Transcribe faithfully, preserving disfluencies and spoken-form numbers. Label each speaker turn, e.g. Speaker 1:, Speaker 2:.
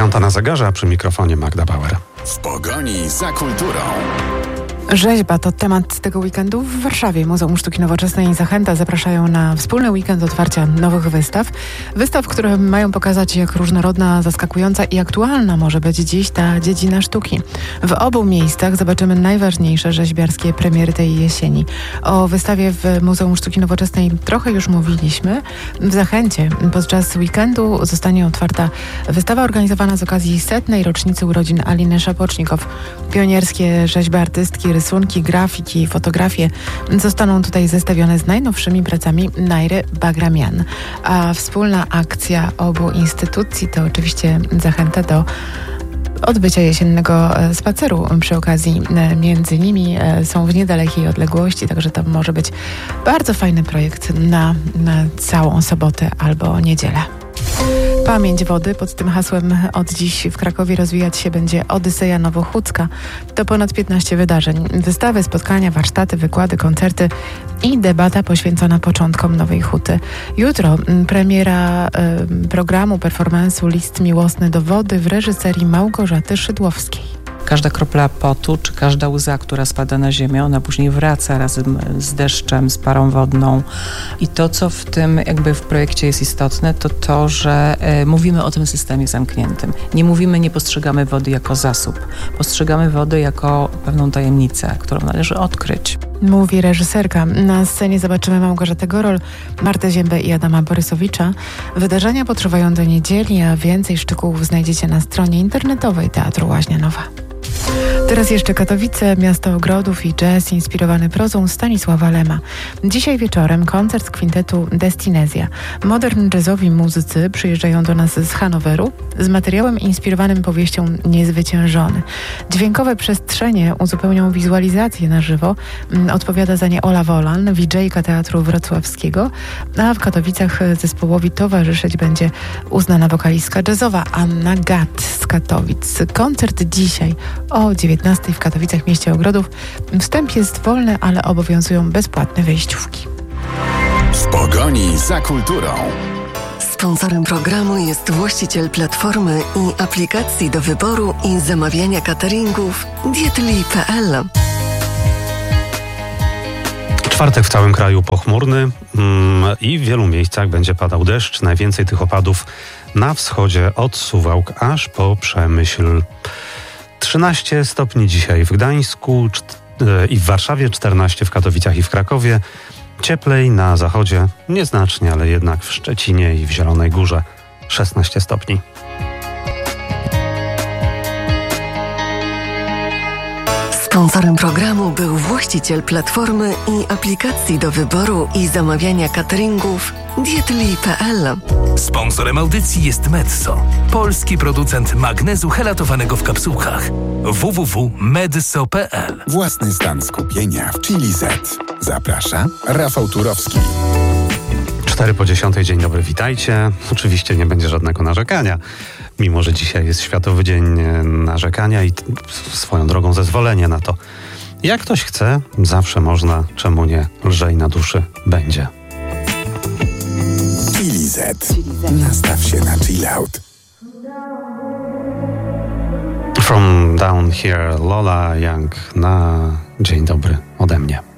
Speaker 1: Dziesiąta na zegarze, a przy mikrofonie Magda Bauer.
Speaker 2: W pogoni za kulturą.
Speaker 3: Rzeźba to temat tego weekendu w Warszawie. Muzeum Sztuki Nowoczesnej i Zachęta zapraszają na wspólny weekend otwarcia nowych wystaw. Wystaw, które mają pokazać, jak różnorodna, zaskakująca i aktualna może być dziś ta dziedzina sztuki. W obu miejscach zobaczymy najważniejsze rzeźbiarskie premiery tej jesieni. O wystawie w Muzeum Sztuki Nowoczesnej trochę już mówiliśmy. W Zachęcie podczas weekendu zostanie otwarta wystawa organizowana z okazji setnej rocznicy urodzin Aliny Szapocznikow. Pionierskie rzeźby artystki, rysunki, grafiki, fotografie zostaną tutaj zestawione z najnowszymi pracami Najry Bagramian. A wspólna akcja obu instytucji to oczywiście zachęta do odbycia jesiennego spaceru przy okazji. Między nimi są w niedalekiej odległości, także to może być bardzo fajny projekt na, na całą sobotę albo niedzielę. Pamięć wody. Pod tym hasłem od dziś w Krakowie rozwijać się będzie Odyseja Nowochódzka. To ponad piętnaście wydarzeń. Wystawy, spotkania, warsztaty, wykłady, koncerty i debata poświęcona początkom Nowej Huty. Jutro premiera y, programu performance'u List miłosny do wody w reżyserii Małgorzaty Szydłowskiej.
Speaker 4: Każda kropla potu, czy każda łza, która spada na ziemię, ona później wraca razem z deszczem, z parą wodną. I to, co w tym jakby w projekcie jest istotne, to to, że y, mówimy o tym systemie zamkniętym. Nie mówimy, nie postrzegamy wody jako zasób. Postrzegamy wodę jako pewną tajemnicę, którą należy odkryć.
Speaker 3: Mówi reżyserka. Na scenie zobaczymy Małgorzatę Gorol, Martę Ziębę i Adama Borysowicza. Wydarzenia potrwają do niedzieli, a więcej szczegółów znajdziecie na stronie internetowej Teatru Łaźnia Nowa. Teraz jeszcze Katowice, miasto ogrodów i jazz inspirowany prozą Stanisława Lema. Dzisiaj wieczorem koncert kwintetu Destinezja. Modern jazzowi muzycy przyjeżdżają do nas z Hanoweru z materiałem inspirowanym powieścią Niezwyciężony. Dźwiękowe przestrzenie uzupełnią wizualizację na żywo. Odpowiada za nie Ola Wolan, widżejka Teatru Wrocławskiego, a w Katowicach zespołowi towarzyszyć będzie uznana wokalistka jazzowa Anna Gatt z Katowic. Koncert dzisiaj o dziewiętnastej w Katowicach, mieście ogrodów. Wstęp jest wolny, ale obowiązują bezpłatne wejściówki.
Speaker 2: W pogoni za kulturą.
Speaker 5: Sponsorem programu jest właściciel platformy i aplikacji do wyboru i zamawiania cateringów dietli kropka p l.
Speaker 1: Czwartek w całym kraju pochmurny mm, i w wielu miejscach będzie padał deszcz. Najwięcej tych opadów na wschodzie od Suwałk aż po Przemyśl. trzynaście stopni dzisiaj w Gdańsku i w Warszawie, czternaście w Katowicach i w Krakowie. Cieplej na zachodzie, nieznacznie, ale jednak w Szczecinie i w Zielonej Górze szesnaście stopni.
Speaker 5: Sponsorem programu był właściciel platformy i aplikacji do wyboru i zamawiania cateringów dietli kropka p l.
Speaker 6: Sponsorem audycji jest Medso, polski producent magnezu helatowanego w kapsułkach. w w w kropka medso kropka p l.
Speaker 2: Własny stan skupienia w Chili Z. Zaprasza Rafał Turowski.
Speaker 1: Cztery po dziesiątej, dzień dobry, witajcie. Oczywiście nie będzie żadnego narzekania, mimo że dzisiaj jest Światowy Dzień Narzekania i swoją drogą zezwolenie na to. Jak ktoś chce, zawsze można, czemu nie, lżej na duszy będzie.
Speaker 2: Chili Z. Nastaw się na chill out.
Speaker 1: From Down Here, Lola Young na dzień dobry ode mnie.